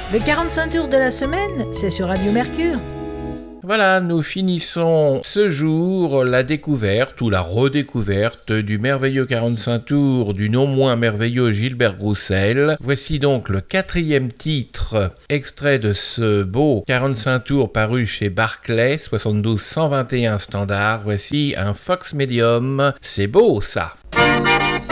Le 45 tours de la semaine, c'est sur Radio Mercure. Voilà, nous finissons ce jour la découverte ou la redécouverte du merveilleux 45 tours du non moins merveilleux Gilbert Roussel. Voici donc le 4e titre, extrait de ce beau 45 tours paru chez Barclay, 72 121 standard. Voici un Fox Medium, c'est beau ça.